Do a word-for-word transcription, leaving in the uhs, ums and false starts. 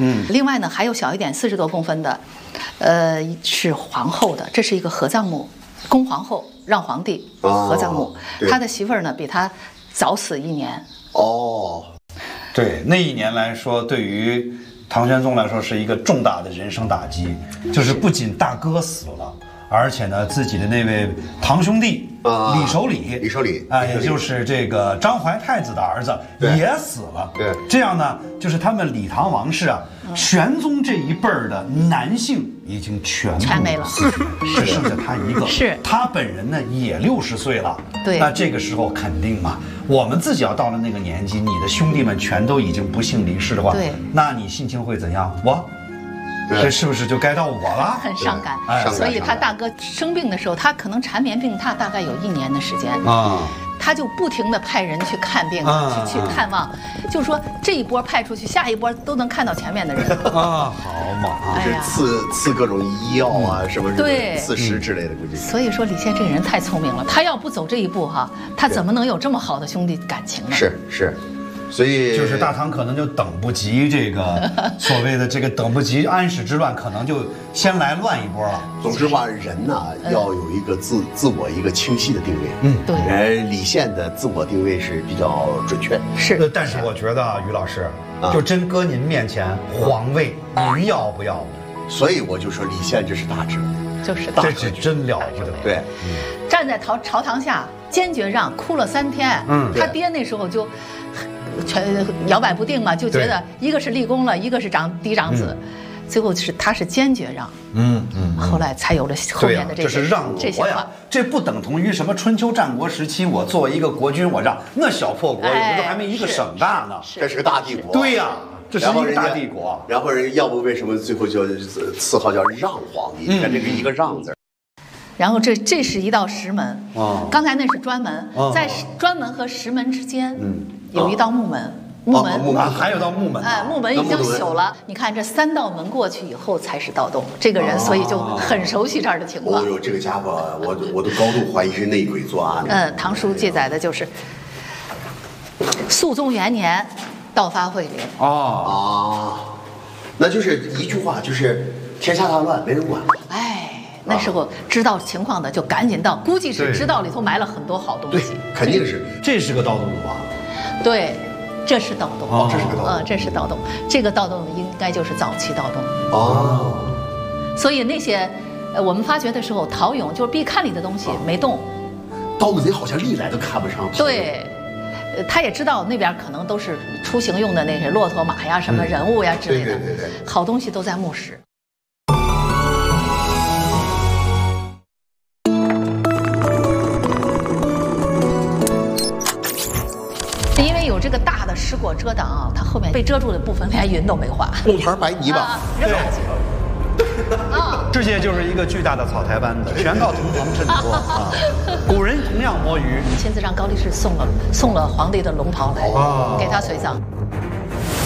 嗯， 另外呢还有小一点四十多公分的，呃是皇后的，这是一个合葬墓，恭皇后让皇帝合葬墓， 哦、 他的媳妇儿呢比他早死一年。 哦， 对，那一年来说，对于唐玄宗来说是一个重大的人生打击，就是不仅大哥死了，而且呢，自己的那位堂兄弟啊李守礼， 李守礼啊，也就是这个张怀太子的儿子也死了。 对， 这样呢，就是他们李唐王室啊，玄宗这一辈儿的男性已经全部全没了， 只剩下他一个。 是他本人呢也六十岁了。 对， 那这个时候肯定嘛，我们自己要到了那个年纪，你的兄弟们全都已经不幸离世的话， 对， 那你心情会怎样？我。这是不是就该到我了？ 很伤感， 哎， 所以他大哥生病的时候，他可能缠绵病榻大概有一年的时间啊， 他就不停地派人去看病， 啊、 去去看望，就是说这一波派出去，下一波都能看到前面的人啊，好嘛啊， 就是赐赐各种医药啊，什么对赐食之类的，估计。 所以说李现这个人太聪明了，他要不走这一步哈，他怎么能有这么好的兄弟感情呢？ 是是。所以就是大唐可能就等不及这个所谓的这个等不及安史之乱，可能就先来乱一波了。 总之吧，人呐、嗯、要有一个自自我一个清晰的定位。 嗯， 对。 人李现的自我定位是比较准确。 是， 但是我觉得啊，于老师，啊、就真搁您面前，皇位您要不要？ 所以我就说李现这是大智慧， 就是大智慧，这是真了不得。 对， 嗯、站在朝朝堂下坚决让，哭了三天。 嗯， 他爹那时候就。全摇摆不定嘛，就觉得一个是立功了，一个是长嫡长子，嗯、最后是他是坚决让， 嗯嗯， 后来才有了后面的这些、 啊、这是让我呀，这不等同于什么春秋战国时期我作为一个国君我让那小破国，有的都还没一个省大呢， 这是个大帝国， 对呀、啊，这是一个大帝国， 然后人要不为什么最后叫赐号叫让皇帝？你看这个一个让字。 然后这这是一道石门， 哦， 刚才那是专门， 哦、 在专门和石门之间， 嗯， 有一道木门，木门， 木门还有道木门， 哎，木门已经朽了。你看这三道门过去以后才是盗洞，这个人所以就很熟悉这儿的情况。 哦呦，这个家伙，我我都高度怀疑是内鬼作案。 嗯，唐书记载的就是肃宗元年，盗发惠陵。 哦啊，那就是一句话，就是天下大乱，没人管了。 哎。那时候知道情况的就赶紧到，估计是知道里头埋了很多好东西。 肯定是， 这是个盗洞吧？ 对，这是盗洞。 哦，这是个盗洞。 嗯，这是盗洞。这个盗洞应该就是早期盗洞。 哦。 所以那些，呃，我们发掘的时候，陶俑就是壁龛里的东西没动。 盗贼好像历来都看不上。 对，呃，他也知道那边可能都是出行用的那些骆驼马呀、什么人物呀之类的， 对对对对， 好东西都在墓室。有这个大的石椁遮挡啊，它后面被遮住的部分连云都没画。 木盘白泥巴， 对啊，世界就是一个巨大的草台班子，全靠同行衬托啊。古人同样摸鱼， 亲自让高力士送了送了皇帝的龙袍来， 哦、 给他随葬。